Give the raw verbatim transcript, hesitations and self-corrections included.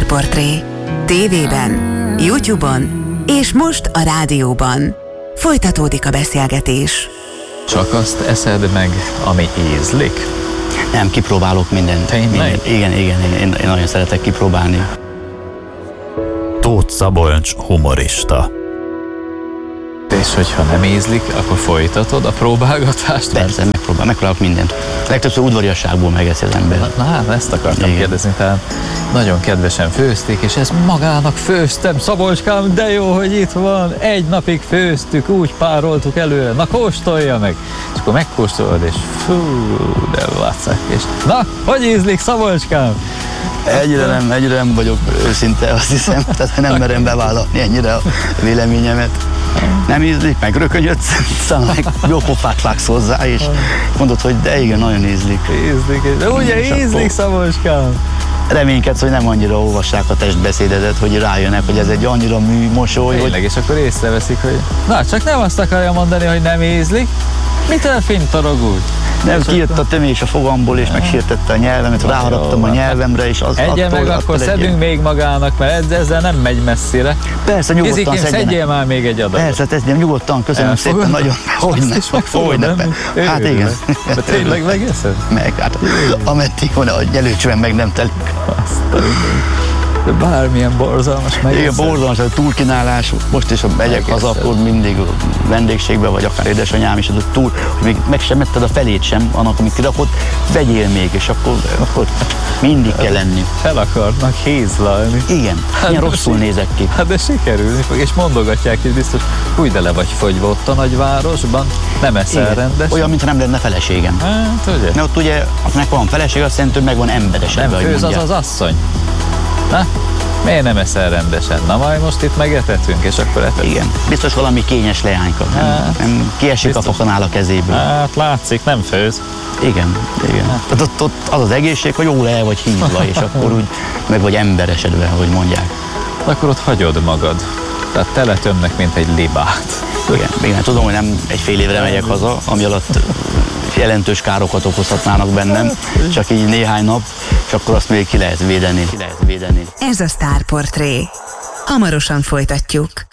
Sztárportré. Tévében, YouTube-on és most a rádióban. Folytatódik a beszélgetés. Csak azt eszed meg, ami ízlik? Nem, kipróbálok mindent. Tényleg? Igen, igen, igen, én, én nagyon szeretek kipróbálni. Tóth Szabolcs humorista. És hogyha nem ízlik, akkor folytatod a próbálgatást? Persze, megpróbál, megpróbálok mindent. Legtöbbször udvariasságból megeszi az ember. Na, hát ezt akartam Igen. kérdezni, tehát nagyon kedvesen főzték, és ezt magának főztem, Szabolcskám, de jó, hogy itt van, egy napig főztük, úgy pároltuk előre, na kóstolja meg. És akkor megkóstolod, és fú, de vacak, és na, hogy ízlik, Szabolcskám? Egyre nem, egyre nem vagyok őszinte, azt hiszem, tehát nem merem bevállalni ennyire a véleményemet. Nem ízlik, meg rökönyödsz, aztán meg jó pofát vágsz hozzá, és mondod, hogy de igen, nagyon ízlik. Ízlik, de ugye És ízlik, akkor Szabolcskám? reménykedsz, hogy nem annyira olvassák a testbeszédedet, hogy rájönnek, hogy ez egy annyira mű mosoly, hogy Tényleg, és akkor észreveszik, hogy na, csak nem azt akarja mondani, hogy nem ízlik, mitől fintorog úgy? nem És kijött a tömés a fogamból, és megsértette a nyelvemet, ráharaptam jó, a hát nyelvemre, és az Egye attól, meg, akkor attól szedünk egy... még magának, mert ezzel nem megy messzire. Persze, nyugodtan Kizikém, szedjenek. szedjél már még egy adatot. Persze, teszem, nyugodtan, köszönöm Elfogad? szépen, nagyon. Hogyne, Azt is megfogod, hogyne. nem? Hát igen. De tényleg megeszed? Meg, hát ameddig van, a nyelőcsöven meg nem telik. De bármilyen borzalmas megeszed. Igen, borzalmas, a túlkínálás, most is, ha megyek Megeszed. haza, akkor mindig vendégségbe, vagy akár édesanyám is adott túl, hogy még meg sem etted a felét sem, annak, amit kirakott, vegyél még, és akkor, akkor mindig kell lenni. Fel akarnak hízlalni. Igen, Hát ilyen most rosszul így- nézek ki. Hát de sikerülni fog, és mondogatják is biztos, hogy de le vagy fogyva ott a nagyvárosban, nem eszel Igen. rendesen. Olyan, mintha nem lenne feleségem. Hát ugye? Mert ott ugye, akinek van feleség, azt szerintem meg van emberesedve, Nem hogy főz az mondják. az asszony. Na, miért nem eszel rendesen? Na majd most itt megetetünk, és akkor etetünk. Igen, biztos valami kényes leányka. Nem, Hát, nem kiesik biztos. a foganál a kezéből. Hát látszik, nem főz. Igen, igen. Tehát ott, ott az az egészség, hogy jól el vagy hívva, és akkor úgy meg vagy emberesedve, ahogy mondják. Akkor ott hagyod magad. Tehát teletömnek, mint egy libát. Igen, igen, tudom, hogy nem egy fél évre megyek haza, ami alatt jelentős károkat okozhatnának bennem, csak így néhány nap, és akkor azt még ki lehet védeni. Ki lehet védeni. Ez a Sztárportré. Hamarosan folytatjuk.